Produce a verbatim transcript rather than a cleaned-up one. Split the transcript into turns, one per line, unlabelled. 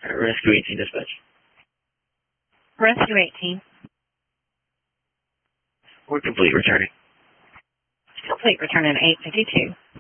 Uh, Rescue eighteen dispatch.
Rescue eighteen.
We're complete, returning.
Complete, returning eight fifty-two.